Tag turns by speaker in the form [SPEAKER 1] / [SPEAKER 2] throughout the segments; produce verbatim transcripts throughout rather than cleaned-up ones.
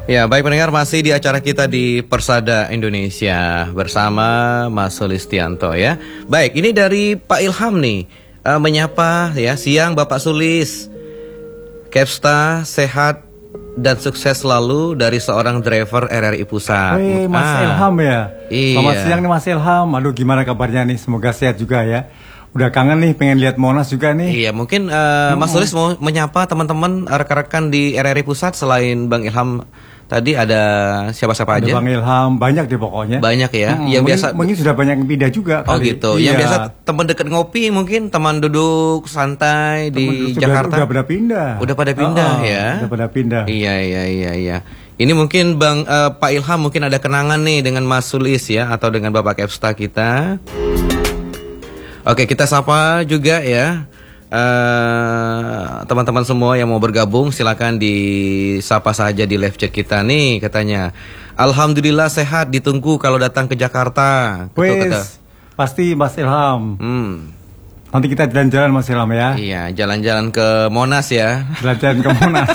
[SPEAKER 1] Ya, baik pendengar, masih di acara kita di Persada Indonesia bersama Mas Sulistianto ya. Baik, ini dari Pak Ilham nih, uh, menyapa ya, siang Bapak Sulis. Kepsta sehat dan sukses selalu dari seorang driver R R I Pusat.
[SPEAKER 2] Wih, Mas ah, Ilham ya.
[SPEAKER 1] Iya.
[SPEAKER 2] Selamat siang nih Mas Ilham. Aduh, gimana kabarnya nih? Semoga sehat juga ya. Udah kangen nih, pengen lihat Monas juga nih.
[SPEAKER 1] Iya, mungkin uh, Mas Sulis mau menyapa teman-teman rekan-rekan di R R I Pusat selain Bang Ilham. Tadi ada siapa-siapa aja?
[SPEAKER 2] Bang Ilham, banyak deh pokoknya.
[SPEAKER 1] Banyak ya.
[SPEAKER 2] Hmm,
[SPEAKER 1] yang
[SPEAKER 2] mungkin,
[SPEAKER 1] biasa
[SPEAKER 2] mungkin sudah banyak yang pindah juga.
[SPEAKER 1] Oh
[SPEAKER 2] kali.
[SPEAKER 1] gitu.
[SPEAKER 2] Iya.
[SPEAKER 1] Yang biasa teman dekat ngopi, mungkin teman duduk santai di
[SPEAKER 2] sudah,
[SPEAKER 1] Jakarta.
[SPEAKER 2] Udah pada pindah.
[SPEAKER 1] Udah pada pindah oh, ya.
[SPEAKER 2] Udah pada pindah.
[SPEAKER 1] Iya iya iya iya. Ini mungkin Bang uh, Pak Ilham mungkin ada kenangan nih dengan Mas Sulis ya, atau dengan Bapak Kepsta kita. Oke, kita sapa juga ya. Uh, teman-teman semua yang mau bergabung silakan disapa saja di live chat kita nih, katanya alhamdulillah sehat, ditunggu kalau datang ke Jakarta.
[SPEAKER 2] Wes, kata. Pasti Mas Ilham.
[SPEAKER 1] Hmm.
[SPEAKER 2] Nanti kita jalan-jalan Mas Ilham ya.
[SPEAKER 1] Iya, jalan-jalan ke Monas ya.
[SPEAKER 2] Jalan-jalan ke Monas.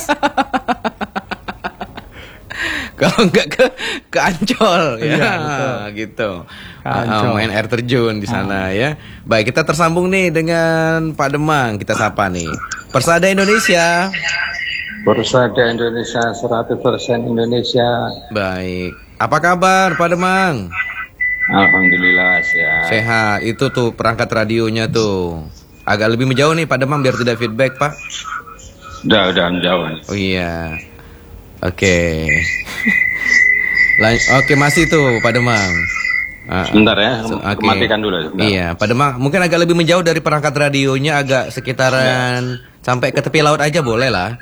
[SPEAKER 1] Kalau enggak ke ke Ancol ya,
[SPEAKER 2] iya, betul.
[SPEAKER 1] Gitu.
[SPEAKER 2] Ancol.
[SPEAKER 1] Uh, main air terjun di sana hmm. ya. Baik, kita tersambung nih dengan Pak Demang. Kita sapa nih. Persada Indonesia.
[SPEAKER 3] Persada Indonesia seratus persen Indonesia.
[SPEAKER 1] Baik. Apa kabar Pak Demang?
[SPEAKER 3] Alhamdulillah sehat.
[SPEAKER 1] Sehat. Itu tuh perangkat radionya tuh. Agak lebih menjauh nih Pak Demang biar tidak feedback, Pak.
[SPEAKER 3] Udah, udah menjauh.
[SPEAKER 1] Oh iya. Oke. Oke, masih tuh Pak Demang.
[SPEAKER 3] Sebentar ya, okay. Matikan dulu. Sebentar.
[SPEAKER 1] Iya, Pak Demang mungkin agak lebih menjauh dari perangkat radionya, agak sekitaran ya. Sampai ke tepi laut aja boleh lah.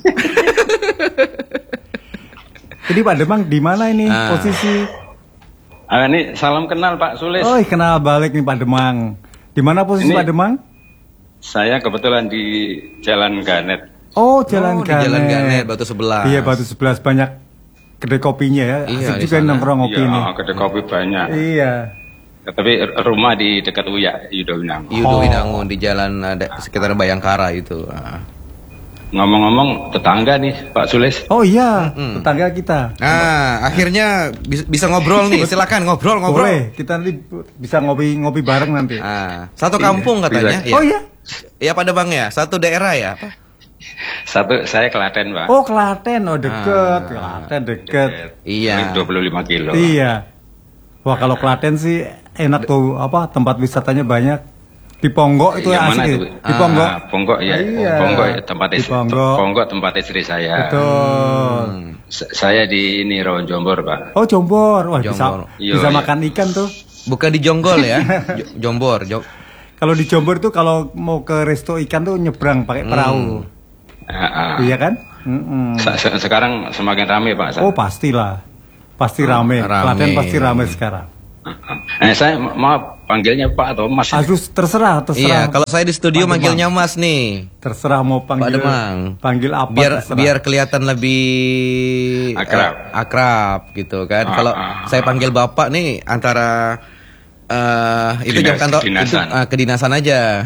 [SPEAKER 2] Jadi Pak Demang di mana ini ah. posisi?
[SPEAKER 3] Ah, ini salam kenal Pak Sulis.
[SPEAKER 2] Oh, kenal balik nih Pak Demang. Di mana posisi ini, Pak Demang?
[SPEAKER 3] Saya kebetulan di Jalan Ganet.
[SPEAKER 2] Oh, Jalan
[SPEAKER 1] oh,
[SPEAKER 2] Ganet.
[SPEAKER 1] Jalan Ganet, Batu Sebelas.
[SPEAKER 2] Iya, Batu Sebelas banyak kedai kopinya ya.
[SPEAKER 1] Iya,
[SPEAKER 2] asik juga nongkrong kopi
[SPEAKER 3] iya,
[SPEAKER 2] nih.
[SPEAKER 3] Kedai kopi banyak.
[SPEAKER 2] Iya.
[SPEAKER 3] Tapi rumah di dekat Uya, Yudowinangun.
[SPEAKER 1] Yudowinangun oh. di jalan ada sekitar Bayangkara itu.
[SPEAKER 3] Ngomong-ngomong tetangga nih Pak Sulis.
[SPEAKER 2] Oh iya, hmm. tetangga kita.
[SPEAKER 1] Ah, akhirnya bisa ngobrol nih. Silakan ngobrol-ngobrol.
[SPEAKER 2] Boleh, kita nanti bisa ngopi-ngopi bareng nanti.
[SPEAKER 1] Ah, satu kampung katanya.
[SPEAKER 2] Ya. Oh iya.
[SPEAKER 1] Iya Pak Demang ya, satu daerah ya. Apa?
[SPEAKER 3] Satu, saya Klaten Pak.
[SPEAKER 2] Oh Klaten, oh deket, ah, Klaten deket.
[SPEAKER 1] Iya.
[SPEAKER 3] dua puluh lima kilo.
[SPEAKER 2] Iya. Wah kalau Klaten sih enak tuh, apa tempat wisatanya banyak. Di Ponggok itu ya, asik. Itu? Di Ponggok.
[SPEAKER 3] Ah, Ponggok ya.
[SPEAKER 2] Iya.
[SPEAKER 3] Ponggok tempat istri.
[SPEAKER 2] Ponggok.
[SPEAKER 3] Ponggok tempat istri saya.
[SPEAKER 2] Betul.
[SPEAKER 3] Hmm. Saya di ini Rawan Jombor Pak.
[SPEAKER 2] Oh Jombor, wah
[SPEAKER 1] Jombor.
[SPEAKER 2] bisa Yo, bisa iya. makan ikan tuh.
[SPEAKER 1] Bukan di Jonggol ya, Jombor. Jog.
[SPEAKER 2] Kalau di Jombor tuh kalau mau ke resto ikan tuh nyebrang pakai perahu. Hmm.
[SPEAKER 3] Uh, uh.
[SPEAKER 2] Iya kan? Mm-mm.
[SPEAKER 3] Sekarang semakin ramai Pak.
[SPEAKER 2] Oh pastilah, pasti rame.
[SPEAKER 1] Rame.
[SPEAKER 2] Klaten pasti rame sekarang.
[SPEAKER 3] Uh, uh. Eh saya mau panggilnya Pak atau Mas?
[SPEAKER 2] Harus terserah, terserah.
[SPEAKER 1] Iya, kalau saya di studio Pak manggilnya Demang. Mas nih.
[SPEAKER 2] Terserah mau panggil.
[SPEAKER 1] Pak Demang.
[SPEAKER 2] Panggil apa?
[SPEAKER 1] Biar
[SPEAKER 2] terserah.
[SPEAKER 1] biar kelihatan lebih
[SPEAKER 3] akrab,
[SPEAKER 1] uh, akrab gitu kan.
[SPEAKER 3] Uh,
[SPEAKER 1] kalau
[SPEAKER 3] uh,
[SPEAKER 1] saya panggil Bapak nih antara uh, itu jam kantor
[SPEAKER 3] kedinasan.
[SPEAKER 1] Itu, uh, kedinasan aja.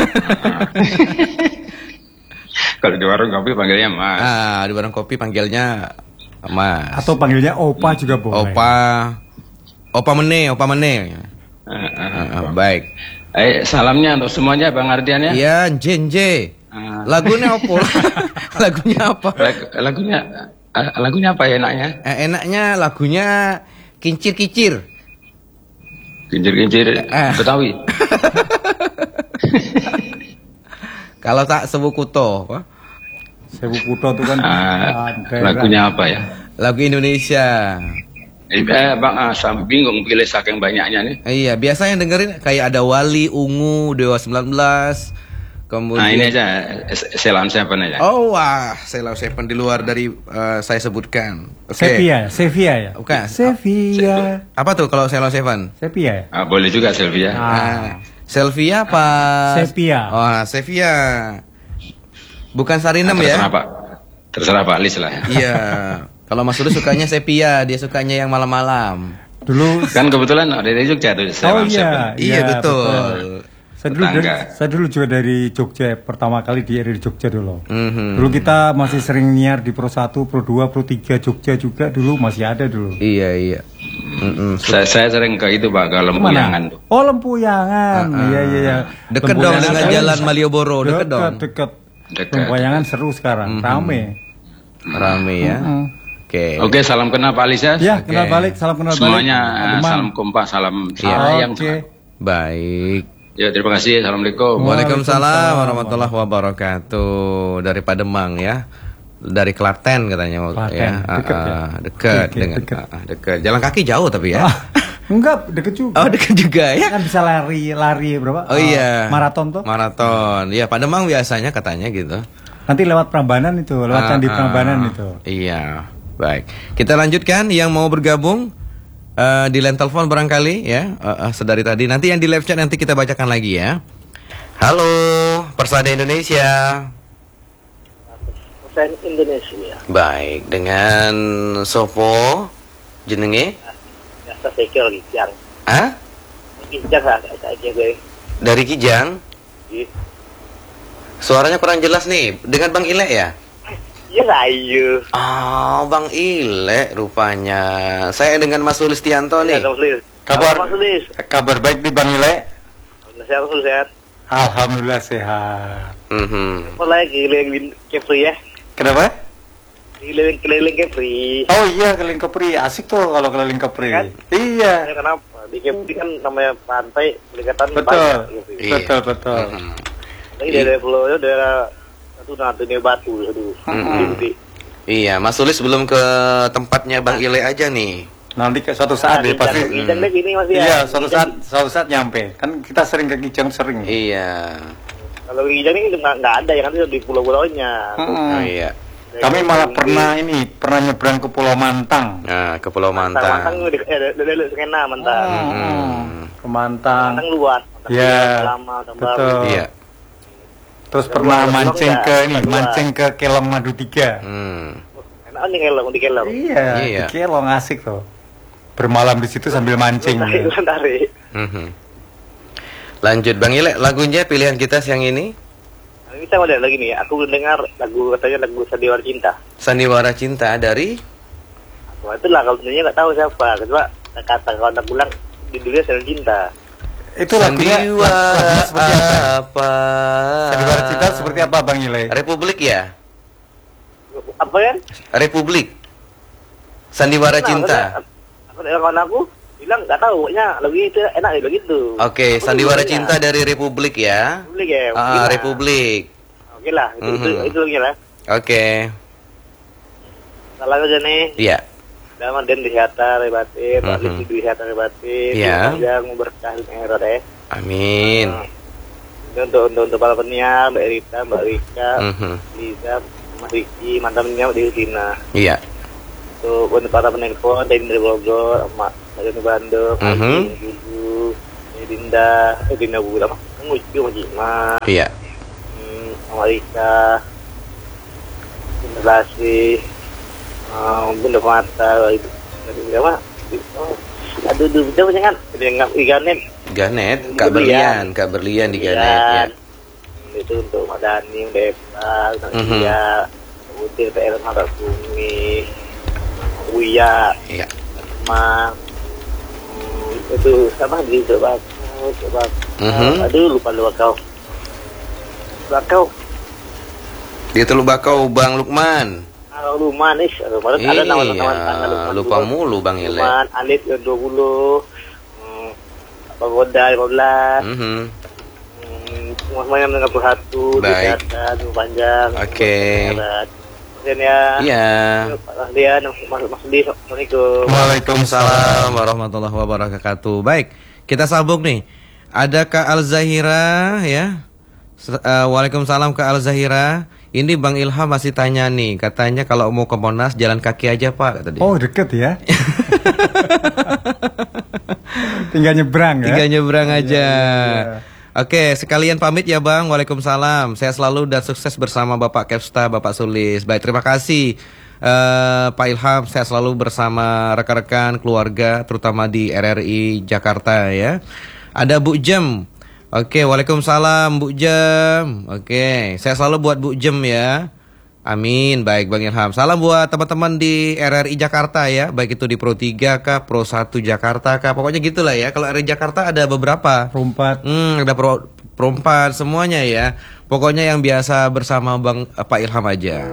[SPEAKER 3] Kalau di warung kopi panggilnya Mas.
[SPEAKER 1] Ah, di warung kopi panggilnya Mas.
[SPEAKER 2] Atau panggilnya Opa juga boleh.
[SPEAKER 1] Opa. Opa Mene, Opa Mene.
[SPEAKER 3] Uh, uh,
[SPEAKER 1] uh, baik.
[SPEAKER 3] Eh, salamnya untuk semuanya Bang Ardian ya.
[SPEAKER 1] Iya, Jenje. Uh. Lagunya apa? Lagunya apa?
[SPEAKER 3] Lagu, lagunya uh, lagunya apa ya enaknya?
[SPEAKER 1] Eh, enaknya lagunya Kincir-kicir.
[SPEAKER 3] Kincir-kincir
[SPEAKER 1] eh.
[SPEAKER 3] Betawi.
[SPEAKER 1] Kalau tak Sewu Kuto, apa?
[SPEAKER 2] Sewu Kuto itu kan
[SPEAKER 3] uh, lagunya apa ya?
[SPEAKER 1] Lagu Indonesia.
[SPEAKER 3] Eh, Bang, ah, saya bingung pilih saking banyaknya nih.
[SPEAKER 1] Iya, biasanya dengerin kayak ada Wali, Ungu, Dewa sembilan belas. Kemudian
[SPEAKER 3] Nah, ini aja Ceylon Seven aja.
[SPEAKER 1] Oh, wah, Ceylon Seven di luar dari uh, saya sebutkan.
[SPEAKER 2] Okay. Sevilla, Sevilla ya?
[SPEAKER 1] Bukan.
[SPEAKER 2] Sevilla.
[SPEAKER 1] Apa tuh kalau Ceylon Seven?
[SPEAKER 2] Sevilla.
[SPEAKER 3] Ah, boleh juga Sylvia.
[SPEAKER 1] Ah. Ah. Selvia apa?
[SPEAKER 2] Sevilla.
[SPEAKER 1] Oh, Sevilla. Bukan Sarinem
[SPEAKER 3] nah, terserah
[SPEAKER 1] ya?
[SPEAKER 3] Pak. Terserah Pak Lis lah ya.
[SPEAKER 1] Iya. Kalau Mas Dulu sukanya sepia, dia sukanya yang malam-malam.
[SPEAKER 2] Dulu
[SPEAKER 3] kan kebetulan ada di Jogja tuh.
[SPEAKER 2] Oh iya,
[SPEAKER 1] iya, iya betul. betul.
[SPEAKER 2] Saya dulu, dari, saya dulu juga dari Jogja, pertama kali di dari Jogja dulu.
[SPEAKER 1] Mm-hmm.
[SPEAKER 2] Dulu kita masih sering nyiar di Pro satu, Pro dua, Pro tiga Jogja juga dulu masih ada dulu.
[SPEAKER 1] Iya iya. Mm-mm.
[SPEAKER 3] Saya, saya sering ke itu Pak, ke Lempuyangan tuh.
[SPEAKER 2] Oh Lempuyangan, iya uh-uh. iya iya.
[SPEAKER 1] Deket dong dengan Jalan Malioboro, deket dong.
[SPEAKER 2] Deket, deket. Lempuyangan seru sekarang, mm-hmm. rame.
[SPEAKER 1] Rame ya. Mm-hmm. Oke.
[SPEAKER 3] Okay. Oke, okay, salam kenal Pak Alisa.
[SPEAKER 2] Ya,
[SPEAKER 3] okay.
[SPEAKER 2] kenal balik, salam kenal
[SPEAKER 3] Semuanya,
[SPEAKER 2] balik.
[SPEAKER 3] Semuanya salam kompak, salam
[SPEAKER 1] ya.
[SPEAKER 3] sayang.
[SPEAKER 2] Oke. Okay.
[SPEAKER 1] Baik.
[SPEAKER 3] Ya, terima kasih. Assalamualaikum.
[SPEAKER 1] Waalaikumsalam warahmatullahi wabarakatuh. Dari Pademang ya. Dari Klaten katanya.
[SPEAKER 2] Klaten.
[SPEAKER 1] Ya.
[SPEAKER 2] Deket,
[SPEAKER 1] uh,
[SPEAKER 2] ya?
[SPEAKER 1] Dekat
[SPEAKER 2] Deket,
[SPEAKER 1] dengan
[SPEAKER 2] deket.
[SPEAKER 1] Uh, dekat. Jalan kaki jauh tapi ya.
[SPEAKER 2] Ah, enggak, deket juga.
[SPEAKER 1] Oh, deket juga ya.
[SPEAKER 2] Kan bisa lari, lari berapa?
[SPEAKER 1] Oh iya.
[SPEAKER 2] Uh, maraton tuh.
[SPEAKER 1] Maraton. Ya, Pademang biasanya katanya gitu.
[SPEAKER 2] Nanti lewat Prambanan itu, lewat uh, Candi uh, Prambanan itu.
[SPEAKER 1] Iya. Baik. Kita lanjutkan yang mau bergabung. Uh, di line telepon barangkali ya uh, uh, sedari tadi. Nanti yang di live chat nanti kita bacakan lagi ya. Halo Persada Indonesia.
[SPEAKER 4] Persada Indonesia.
[SPEAKER 1] Baik, dengan Sopo jenenge?
[SPEAKER 4] Biasa sekil Kijang.
[SPEAKER 1] Hah?
[SPEAKER 4] Kijang aja gue.
[SPEAKER 1] Dari Kijang?
[SPEAKER 4] Iya.
[SPEAKER 1] Suaranya kurang jelas nih. Dengan Bang Ile ya?
[SPEAKER 4] Iya ayo.
[SPEAKER 1] Oh, Bang Ile rupanya. Saya dengan Mas Sulistianto nih.
[SPEAKER 4] Ya,
[SPEAKER 2] kabar
[SPEAKER 4] Mas Sulis.
[SPEAKER 2] Kabar baik di Bang Ile?
[SPEAKER 4] Sehat, sehat.
[SPEAKER 2] Alhamdulillah sehat.
[SPEAKER 1] Mhm.
[SPEAKER 4] Apa lagi keliling Kepri ya?
[SPEAKER 2] Kenapa?
[SPEAKER 4] Keliling keliling Kepri.
[SPEAKER 2] Oh iya, keliling Kepri. Asik tuh kalau keliling Kepri. Kan? Iya.
[SPEAKER 4] Kenapa? Di Kepri kan namanya pantai, pendekatan
[SPEAKER 2] betul.
[SPEAKER 4] banyak. Gitu.
[SPEAKER 2] Iya. Betul, betul.
[SPEAKER 1] Mhm.
[SPEAKER 4] Lagi dari pulau itu daerah satu nantinya batu, aduh.
[SPEAKER 1] Mm-hmm. Iya, Mas Sulis belum ke tempatnya Bang Ile aja nih.
[SPEAKER 2] Nanti ke suatu saat
[SPEAKER 4] nah,
[SPEAKER 2] deh pasti.
[SPEAKER 4] Kijang hmm. ini masih
[SPEAKER 2] iya,
[SPEAKER 4] ya.
[SPEAKER 2] suatu saat, suatu saat nyampe. Kan kita sering ke Kijang sering.
[SPEAKER 1] Iya.
[SPEAKER 4] Kalau Kijang ini nggak nggak ada, yang ada di pulau-pulaunya.
[SPEAKER 2] Hmm.
[SPEAKER 1] Oh iya.
[SPEAKER 2] Kami malah pernah ini pernah nyebrang ke Pulau Mantang.
[SPEAKER 1] Nah, ke Pulau Mantang.
[SPEAKER 4] Mantang itu eh dari Skena Mantang.
[SPEAKER 1] Hmm.
[SPEAKER 2] Ke Mantang.
[SPEAKER 4] Mantang luas.
[SPEAKER 2] Iya.
[SPEAKER 4] Lama,
[SPEAKER 2] betul.
[SPEAKER 1] Iya.
[SPEAKER 2] Terus pernah mancing ke ini, mancing ke Kelong Madu tiga.
[SPEAKER 1] Hmm.
[SPEAKER 4] Enak nih Kelong, di Kelong.
[SPEAKER 2] Iya,
[SPEAKER 1] iya.
[SPEAKER 2] di Kelong asik tuh. Bermalam di situ sambil mancing.
[SPEAKER 4] Tarik, tarik.
[SPEAKER 1] Mm-hmm. Lanjut Bang Ile, lagunya pilihan kita siang ini?
[SPEAKER 4] Kita mau lagi nih, aku belum dengar lagu katanya lagu Sandiwara Cinta.
[SPEAKER 1] Sandiwara Cinta dari?
[SPEAKER 4] Wah itulah kalau sebenarnya nggak tahu siapa, kedua kata kawan aku bilang di dunia Sandiwara Cinta.
[SPEAKER 2] Itu lagunya
[SPEAKER 1] Sandiwara seperti apa? apa?
[SPEAKER 2] Sandiwara Cinta seperti apa Bang Ile?
[SPEAKER 1] Republik ya?
[SPEAKER 4] Apa ya?
[SPEAKER 1] Republik. Sandiwara nah, Cinta.
[SPEAKER 4] Aku kawan aku bilang nggak tahu, pokoknya lagu itu enak ya begitu.
[SPEAKER 1] Oke, okay, Sandiwara Cinta dari Republik ya.
[SPEAKER 4] Republik ya.
[SPEAKER 1] Ah, Republik.
[SPEAKER 4] Oke lah, itu mm-hmm. itu, itu lagi lah.
[SPEAKER 1] Oke. Okay.
[SPEAKER 4] Salah aja nih.
[SPEAKER 1] Iya.
[SPEAKER 4] Dalam dan dihata rebatin,
[SPEAKER 1] mm-hmm.
[SPEAKER 4] balik dihata rebatin.
[SPEAKER 1] Iya.
[SPEAKER 4] Yang berkah merah deh.
[SPEAKER 1] Amin.
[SPEAKER 4] Nah, untuk untuk untuk para penyiar, Mbak Rita, Mbak Rika,
[SPEAKER 1] mm-hmm.
[SPEAKER 4] Liza, Mas Riki, mantannya Mbak Dina.
[SPEAKER 1] Iya.
[SPEAKER 4] Untuk untuk para penelpon dari Bogor, Mak dari Bandung,
[SPEAKER 1] mm-hmm.
[SPEAKER 4] Ibu, Dinda, eh Dinda Bu, apa? Ngucu Majima.
[SPEAKER 1] Iya.
[SPEAKER 4] Hmm, Mama Rika, Bunda Lasi, um, Bunda Mata, itu apa? Aduh, aduh, itu punya kan? Dengan Ganet.
[SPEAKER 1] Ganet, Kak Berlian, Kak Berlian di Ganet ya.
[SPEAKER 4] Itu untuk Madani, Deva, Dia, Utir, P R Mata Bumi, Uya,
[SPEAKER 1] iya.
[SPEAKER 4] Ma, hmm, itu sama di coba, coba.
[SPEAKER 1] Mm-hmm.
[SPEAKER 4] Aduh, lupa lupa kau. Bakau.
[SPEAKER 1] Dia tuh Bakau Bang Lukman.
[SPEAKER 4] Kalau Lukman is, ada
[SPEAKER 1] iya,
[SPEAKER 4] nama-nama Lukman.
[SPEAKER 1] Lupa mulu Bang Ile.
[SPEAKER 4] Lukman, Alif yang dua puluh. Pagoda lima belas.
[SPEAKER 1] Mhm.
[SPEAKER 4] Semuanya mendengar satu, kesehatan, panjang.
[SPEAKER 1] Oke.
[SPEAKER 4] Dan ya.
[SPEAKER 1] Iya.
[SPEAKER 4] Pak Rahdian, Mas Mas Di, Assalamualaikum.
[SPEAKER 1] Waalaikumsalam warahmatullahi wabarakatuh. Baik, kita sambung nih. Ada Kak Al-Zahira ya. Uh, Waalaikumsalam Kak Al-Zahira. Ini Bang Ilham masih tanya nih, katanya kalau mau ke Monas jalan kaki aja Pak, kata dia.
[SPEAKER 2] Oh deket ya. Tinggal nyebrang ya.
[SPEAKER 1] Tinggal nyebrang aja.
[SPEAKER 2] Iya, iya.
[SPEAKER 1] Oke, sekalian pamit ya Bang. Waalaikumsalam. Saya selalu dan sukses bersama Bapak Kepsta, Bapak Sulis. Baik, terima kasih uh, Pak Ilham. Saya selalu bersama rekan-rekan keluarga, terutama di R R I Jakarta ya. Ada Bu Jem. Oke, waalaikumsalam Bu Jem. Oke, saya selalu buat Bu Jem ya. Amin, baik Bang Ilham. Salam buat teman-teman di R R I Jakarta ya, baik itu di Pro tiga kah, Pro satu Jakarta kah, pokoknya gitulah ya. Kalau R R I Jakarta ada beberapa.
[SPEAKER 2] Pro empat.
[SPEAKER 1] Hmm, ada Pro, Pro empat semuanya ya. Pokoknya yang biasa bersama Bang uh, Pak Ilham aja.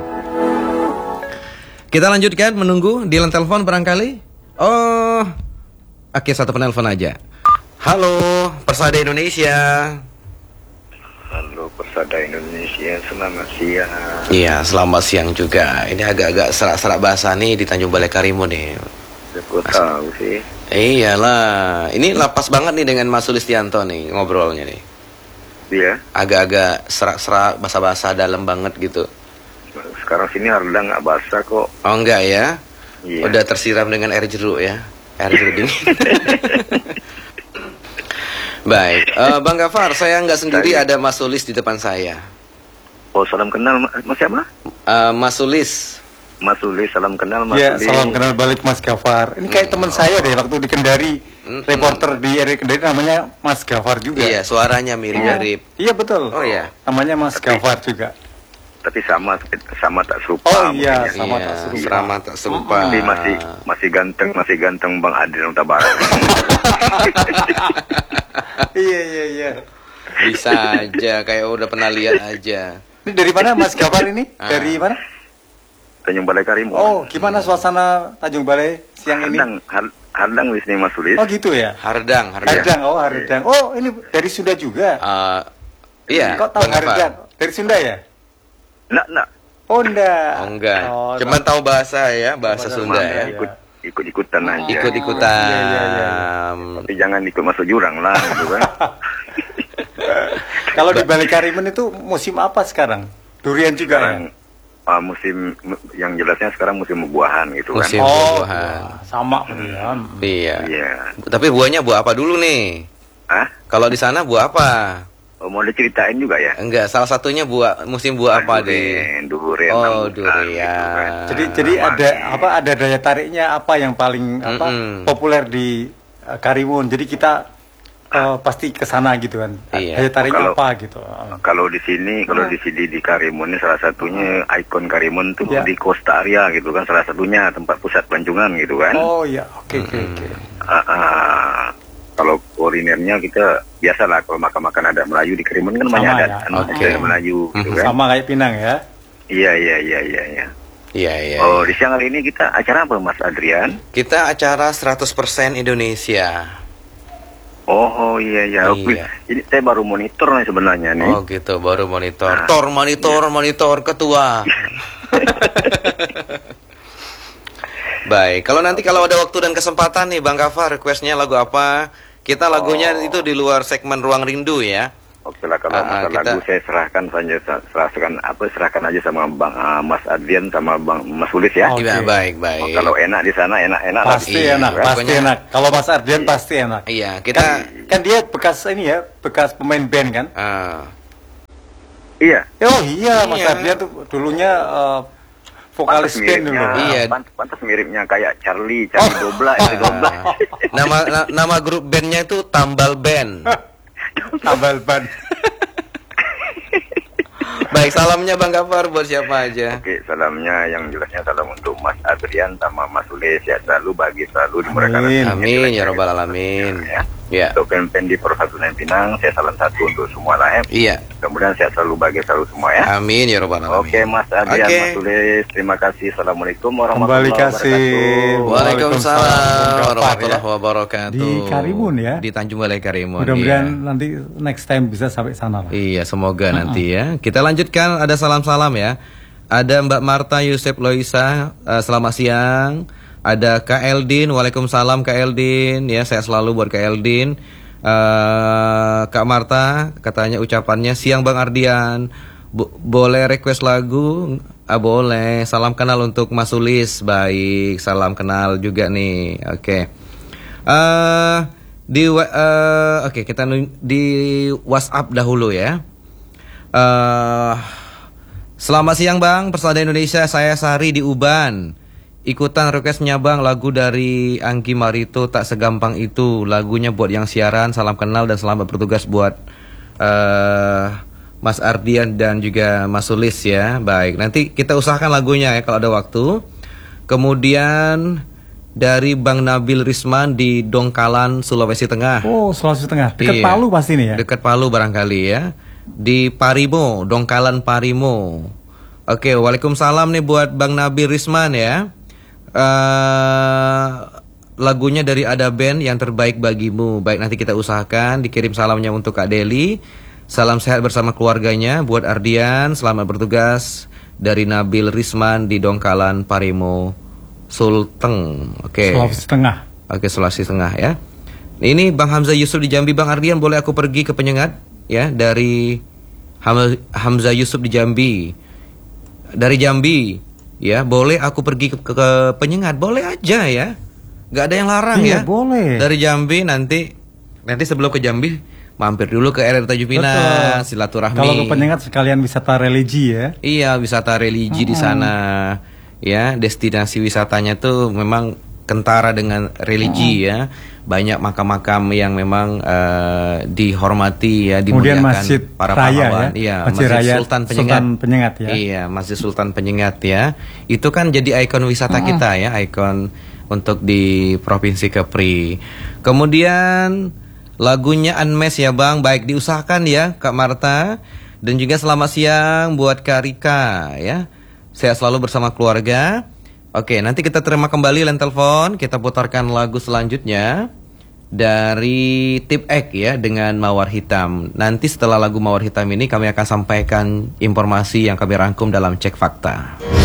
[SPEAKER 1] Kita lanjutkan menunggu di line telepon barangkali. Oh, oke satu penelpon aja. Halo, Persada Indonesia.
[SPEAKER 5] Halo Persada Indonesia, selamat siang.
[SPEAKER 1] Iya, selamat siang juga. Ini agak-agak serak-serak bahasa nih di Tanjung Balai Karimun nih.
[SPEAKER 5] Aku tahu sih.
[SPEAKER 1] Iyalah, ini lapas banget nih dengan Mas Sulistianto nih ngobrolnya nih.
[SPEAKER 5] Iya.
[SPEAKER 1] Agak-agak serak-serak, bahasa-bahasa dalam banget gitu.
[SPEAKER 5] Sekarang sini Arda nggak basah kok.
[SPEAKER 1] Oh enggak ya?
[SPEAKER 5] Iya.
[SPEAKER 1] Udah tersiram dengan air jeruk ya, air jeruk dingin. Baik, uh, Bang Gafar, saya nggak sendiri,
[SPEAKER 5] Saya.
[SPEAKER 1] ada Mas Sulis di depan saya.
[SPEAKER 5] Oh, salam kenal Mas siapa?
[SPEAKER 1] Uh, Mas Sulis.
[SPEAKER 5] Mas Sulis, salam kenal Mas
[SPEAKER 2] Ya,
[SPEAKER 5] Sulis.
[SPEAKER 2] salam kenal balik Mas Gafar. Ini kayak teman saya deh waktu di Kendari.
[SPEAKER 1] Hmm.
[SPEAKER 2] Reporter di R R I Kendari namanya Mas Gafar juga.
[SPEAKER 1] Iya, suaranya mirip-mirip.
[SPEAKER 2] Iya betul.
[SPEAKER 1] Oh iya.
[SPEAKER 2] Namanya Mas Gafar juga.
[SPEAKER 5] Tapi sama sama tak serupa.
[SPEAKER 2] Oh iya,
[SPEAKER 5] mungkin ya.
[SPEAKER 2] sama
[SPEAKER 1] Iya,
[SPEAKER 2] tak serupa.
[SPEAKER 1] sama tak serupa.
[SPEAKER 5] Tapi masih masih ganteng, masih ganteng Bang Adrian Utabarat.
[SPEAKER 2] Iya iya iya.
[SPEAKER 1] Bisa aja, kayak udah pernah lihat aja.
[SPEAKER 2] Ini dari mana Mas Gafar ini?
[SPEAKER 1] Ah.
[SPEAKER 2] Dari mana?
[SPEAKER 5] Tanjung Balai Karimun.
[SPEAKER 2] Oh, gimana suasana Tanjung Balai siang ini?
[SPEAKER 5] Hardang, Har- Hardang wis nih Mas Sulis.
[SPEAKER 2] Oh gitu ya.
[SPEAKER 1] Hardang, Hardang.
[SPEAKER 2] Hardang, oh Hardang. Oh ini dari Sunda juga.
[SPEAKER 1] Uh, iya,
[SPEAKER 2] Kok tahu
[SPEAKER 1] Bang Gafar.
[SPEAKER 2] Hardang? Dari Sunda ya?
[SPEAKER 5] Nak, nak.
[SPEAKER 2] Oh enggak.
[SPEAKER 1] Oh enggak,
[SPEAKER 2] Oh,
[SPEAKER 1] cuman
[SPEAKER 2] tak-
[SPEAKER 1] tahu bahasa ya, bahasa
[SPEAKER 2] Bahasa
[SPEAKER 1] Sunda
[SPEAKER 2] Sunda,
[SPEAKER 1] ya.
[SPEAKER 2] iya.
[SPEAKER 5] Ikut ikut-ikutan aja.
[SPEAKER 1] Ikut-ikutan.
[SPEAKER 2] Iya, iya, iya,
[SPEAKER 5] Tapi jangan ikut masuk jurang lah gitu kan.
[SPEAKER 2] Kalau di Balai Karimun itu musim apa sekarang? Durian juga
[SPEAKER 5] Sekarang
[SPEAKER 2] ya?
[SPEAKER 5] uh, musim yang jelasnya sekarang musim buahan gitu kan.
[SPEAKER 1] Musim.
[SPEAKER 2] Oh,
[SPEAKER 1] buah-buahan.
[SPEAKER 2] sama durian.
[SPEAKER 1] Iya.
[SPEAKER 5] Iya.
[SPEAKER 1] Tapi buahnya buah apa dulu nih?
[SPEAKER 5] Hah?
[SPEAKER 1] Kalau di sana buah apa?
[SPEAKER 5] Oh, mau diceritain juga ya?
[SPEAKER 1] Enggak, salah satunya buah musim buah apa deh?
[SPEAKER 5] Durian, durian.
[SPEAKER 1] Oh,
[SPEAKER 5] rambutan
[SPEAKER 1] durian.
[SPEAKER 5] gitu kan.
[SPEAKER 2] Jadi jadi
[SPEAKER 5] Wangi.
[SPEAKER 2] ada apa ada daya tariknya apa yang paling apa
[SPEAKER 1] Mm-mm.
[SPEAKER 2] populer di uh, Karimun. Jadi kita uh, pasti ke sana gitu kan.
[SPEAKER 1] Iya.
[SPEAKER 2] Daya tariknya
[SPEAKER 5] Kalau-
[SPEAKER 2] apa gitu. Uh,
[SPEAKER 5] Kalau di sini, kalau di sini di Karimun ini salah satunya ikon Karimun tuh
[SPEAKER 2] Ya.
[SPEAKER 5] di Costa Area gitu kan, salah satunya tempat pusat pelancongan gitu kan.
[SPEAKER 2] Oh iya, oke oke oke.
[SPEAKER 5] Ah, ah. Kalau kulinernya kita biasalah kalau makan-makan ada Melayu di Karimun kan banyak
[SPEAKER 2] Sama
[SPEAKER 5] ada
[SPEAKER 2] ya.
[SPEAKER 5] anu,
[SPEAKER 1] Oke.
[SPEAKER 5] ada Melayu gitu kan.
[SPEAKER 2] Sama kayak Pinang ya.
[SPEAKER 5] Iya iya iya iya iya.
[SPEAKER 1] Iya, iya.
[SPEAKER 5] Oh,
[SPEAKER 1] iya.
[SPEAKER 5] di siang hari ini kita acara apa Mas Adrian?
[SPEAKER 1] Kita acara seratus persen Indonesia.
[SPEAKER 5] Oh, oh iya iya. Oke.
[SPEAKER 1] Iya.
[SPEAKER 5] Jadi saya baru monitor nih sebenarnya nih.
[SPEAKER 1] Oh gitu, baru monitor.
[SPEAKER 5] Ah,
[SPEAKER 1] Tor monitor, monitor ketua. Baik, kalau nanti kalau ada waktu dan kesempatan nih Bang Gafar, requestnya lagu apa? Kita lagunya
[SPEAKER 5] Oh.
[SPEAKER 1] itu di luar segmen Ruang Rindu ya.
[SPEAKER 5] Oke lah kalau
[SPEAKER 1] Ah, ah,
[SPEAKER 5] masalah
[SPEAKER 1] kita-
[SPEAKER 5] lagu saya serahkan saja serahkan apa serahkan aja sama Bang ah, Mas Adrian sama Bang Mas Sulis ya.
[SPEAKER 2] Oke.
[SPEAKER 1] Iya, baik,
[SPEAKER 5] Oh,
[SPEAKER 1] baik.
[SPEAKER 5] kalau enak di sana enak-enak lah.
[SPEAKER 2] Pasti
[SPEAKER 1] Iya,
[SPEAKER 2] enak,
[SPEAKER 1] kan?
[SPEAKER 2] pasti
[SPEAKER 1] Pokoknya-
[SPEAKER 2] enak. Kalau Mas Ardian pasti enak.
[SPEAKER 1] Iya, kita
[SPEAKER 2] Kan dia bekas ini ya, bekas pemain band kan?
[SPEAKER 1] ah,
[SPEAKER 5] Iya.
[SPEAKER 2] Oh iya, Mas
[SPEAKER 1] Iya.
[SPEAKER 2] Ardian tuh dulunya uh, vokalis
[SPEAKER 5] Pantas
[SPEAKER 2] band dulu.
[SPEAKER 5] miripnya,
[SPEAKER 1] Iya.
[SPEAKER 5] pantas, pantas miripnya kayak Charlie, Charlie Dobla, Charlie Dobla.
[SPEAKER 1] nama na- nama grup bandnya itu Tambal Band.
[SPEAKER 2] Tambal ban.
[SPEAKER 1] Baik, salamnya Bang Gafar buat siapa aja?
[SPEAKER 5] Oke, salamnya yang jelasnya salam untuk Mas Adrian sama Mas Sulis sehat selalu bagi selalu dimurahkan
[SPEAKER 2] Amin.
[SPEAKER 5] rezekinya,
[SPEAKER 1] Amin ya
[SPEAKER 5] dilancarkan
[SPEAKER 1] robbal alamin.
[SPEAKER 5] ya.
[SPEAKER 1] Ya.
[SPEAKER 5] Untuk pen-pen di Persatuan Pinang, saya salam satu untuk semua lah ya.
[SPEAKER 1] Iya.
[SPEAKER 5] Kemudian sehat selalu bagi selalu semua ya.
[SPEAKER 1] Amin ya robbal alamin.
[SPEAKER 5] Oke Mas Adrian,
[SPEAKER 1] Oke.
[SPEAKER 5] Mas Sulis, terima kasih. Assalamualaikum warahmatullahi
[SPEAKER 2] Kembali kasih.
[SPEAKER 5] wabarakatuh.
[SPEAKER 1] Waalaikumsalam
[SPEAKER 2] Waalaikumsalam,
[SPEAKER 1] warahmatullahi
[SPEAKER 2] ya.
[SPEAKER 1] wabarakatuh.
[SPEAKER 2] Di Karimun ya?
[SPEAKER 1] Di Tanjung Balai Karimun.
[SPEAKER 2] Mudah-mudahan
[SPEAKER 1] iya.
[SPEAKER 2] nanti next time bisa sampai sana lah.
[SPEAKER 1] Iya, semoga nanti ya. Kita lanjutkan, ada salam-salam ya. Ada Mbak Marta Yusuf Loisa, eh, selamat siang. Ada Kak Eldin, waalaikumsalam Kak Eldin. Ya, saya selalu buat Kak Eldin. Eh, Kak Marta, katanya ucapannya, siang Bang Ardian. Bo- boleh request lagu? Ah, boleh. Salam kenal untuk Mas Sulis. Baik, salam kenal juga nih. Oke. Eh di wa- eh, oke kita nu- di WhatsApp dahulu ya. Eh selamat siang Bang, Persada Indonesia, saya Sari di Uban. Ikutan requestnya Bang, lagu dari Anggi Marito, Tak Segampang Itu. Lagunya buat yang siaran, salam kenal dan selamat bertugas buat uh, Mas Ardian dan juga Mas Sulis ya. Baik, nanti kita usahakan lagunya ya kalau ada waktu. Kemudian dari Bang Nabil Risman di Dongkalan, Sulawesi Tengah.
[SPEAKER 2] Oh, Sulawesi Tengah. Dekat
[SPEAKER 1] Iya.
[SPEAKER 2] Palu pasti nih ya.
[SPEAKER 1] Dekat Palu barangkali ya. Di Parimo, Dongkalan Parimo. Oke, waalaikumsalam nih buat Bang Nabil Risman ya. Uh, lagunya dari Ada Band, Yang Terbaik Bagimu. Baik, nanti kita usahakan dikirim salamnya untuk Kak Deli. Salam sehat bersama keluarganya. Buat Ardian, selamat bertugas. Dari Nabil Risman di Dongkalan Parimo, Sulteng. Oke.
[SPEAKER 2] Sulawesi Tengah.
[SPEAKER 1] Oke, Sulawesi Tengah ya. Ini Bang Hamzah Yusuf di Jambi. Bang Ardian, boleh aku pergi ke Penyengat ya, dari Ham Hamzah Yusuf di Jambi. Dari Jambi ya, boleh aku pergi ke, ke, ke Penyengat, boleh aja ya. Gak ada yang larang
[SPEAKER 2] Iya,
[SPEAKER 1] ya.
[SPEAKER 2] boleh.
[SPEAKER 1] Dari Jambi nanti nanti sebelum ke Jambi mampir dulu ke R R Tanjung Pinang, silaturahmi.
[SPEAKER 2] Kalau ke Penyengat sekalian wisata religi ya.
[SPEAKER 1] Iya, wisata religi di sana. Ya, destinasi wisatanya tuh memang kentara dengan religi ya. Banyak makam-makam yang memang uh, dihormati ya,
[SPEAKER 2] Kemudian
[SPEAKER 1] dimuliakan
[SPEAKER 2] Masjid
[SPEAKER 1] para
[SPEAKER 2] Raya
[SPEAKER 1] pahlawan.
[SPEAKER 2] ya.
[SPEAKER 1] Iya,
[SPEAKER 2] Masjid
[SPEAKER 1] Masjid
[SPEAKER 2] Raya
[SPEAKER 1] Sultan Penyengat.
[SPEAKER 2] Sultan Penyengat ya.
[SPEAKER 1] Iya, Masjid Sultan Penyengat ya. Itu kan jadi ikon wisata kita ya, ikon untuk di Provinsi Kepri. Kemudian lagunya Unmesh ya Bang. Baik, diusahakan ya Kak Marta. Dan juga selamat siang buat Kak Rika ya. Sehat selalu bersama keluarga. Oke, nanti kita terima kembali line telepon. Kita putarkan lagu selanjutnya dari Tip X ya, dengan Mawar Hitam. Nanti setelah lagu Mawar Hitam ini kami akan sampaikan informasi yang kami rangkum dalam Cek Fakta.